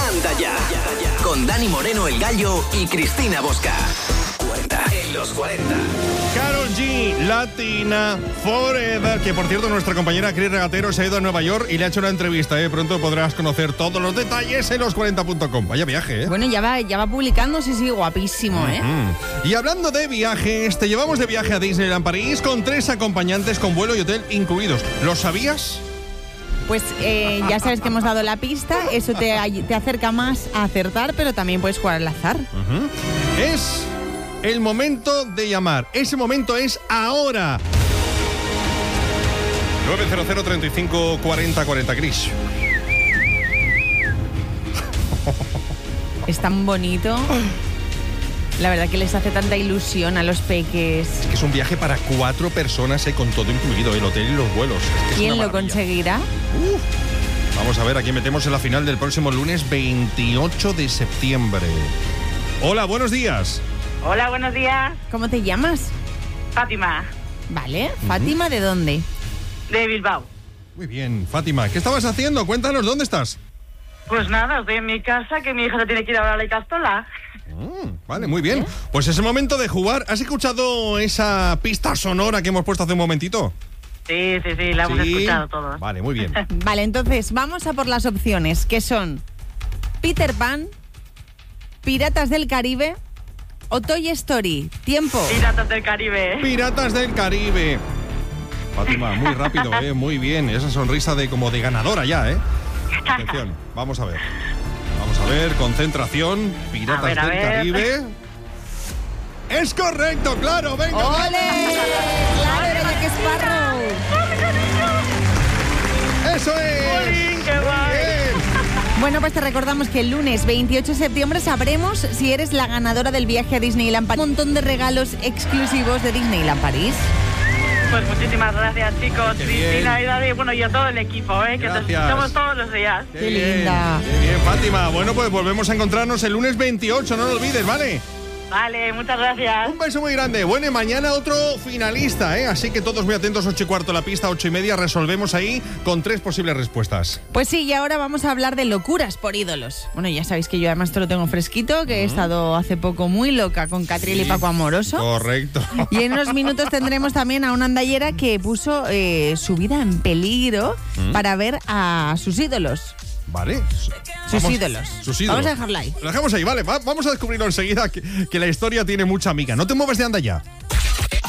Anda Ya. Con Dani Moreno, el Gallo, y Cristina Bosca. 40 en los 40. Karol G, Latina Forever, que por cierto nuestra compañera Cris Regatero se ha ido a Nueva York y le ha hecho una entrevista, Pronto podrás conocer todos los detalles en los40.com. Vaya viaje, Bueno, ya va publicando, sí, guapísimo, Y hablando de viajes, te llevamos de viaje a Disneyland París con 3 acompañantes con vuelo y hotel incluidos. ¿Lo sabías? Pues ya sabes que hemos dado la pista, eso te acerca más a acertar, pero también puedes jugar al azar. Es el momento de llamar. Ese momento es ahora. 900 35 40 40, Cris. Es tan bonito. La verdad que les hace tanta ilusión a los peques. Es que es un viaje para 4 personas, con todo incluido, el hotel y los vuelos. Es que ¿Quién lo conseguirá? Vamos a ver, aquí metemos en la final del próximo lunes 28 de septiembre. Hola, buenos días. Hola, buenos días. ¿Cómo te llamas? Fátima. Vale, ¿Fátima de dónde? De Bilbao. Muy bien, Fátima, ¿qué estabas haciendo? Cuéntanos, ¿dónde estás? Pues nada, estoy en mi casa, que mi hija se tiene que ir ahora a la Icastola. Vale, muy bien. Pues es el momento de jugar. ¿Has escuchado esa pista sonora que hemos puesto hace un momentito? Sí, la hemos escuchado todos. Vale, muy bien. Vale, entonces vamos a por las opciones, que son Peter Pan, Piratas del Caribe o Toy Story. Tiempo. Piratas del Caribe. Piratas del Caribe. Fátima, muy rápido, muy bien. Esa sonrisa de ganadora ya, Atención, vamos a ver. Vamos a ver, concentración. Piratas del Caribe. ¡Es correcto, claro! ¡Venga! ¡Ole! ¡Claro, era Jack Sparrow! ¡Eso es! ¡Jolín, qué guay! Bueno, pues te recordamos que el lunes 28 de septiembre sabremos si eres la ganadora del viaje a Disneyland París. Un montón de regalos exclusivos de Disneyland París. Pues muchísimas gracias, chicos. Qué Cristina bien. y Dani, y a todo el equipo, que te escuchamos todos los días. Qué linda. Qué bien, Fátima. Bueno, pues volvemos a encontrarnos el lunes 28, no lo olvides, ¿vale? Vale, muchas gracias. Un beso muy grande. Bueno, y mañana otro finalista, Así que todos muy atentos, 8:15 la pista, 8:30, resolvemos ahí con 3 posibles respuestas. Pues sí, y ahora vamos a hablar de locuras por ídolos. Bueno, ya sabéis que yo además te lo tengo fresquito, que he estado hace poco muy loca con Catriel y Paco Amoroso. Correcto. Y en unos minutos tendremos también a una andallera que puso su vida en peligro para ver a sus ídolos. Vale. Sus ídolos. Vamos a dejarla ahí. Lo dejamos ahí, vale. Vamos a descubrirlo enseguida, que la historia tiene mucha amiga. No te muevas de anda ya.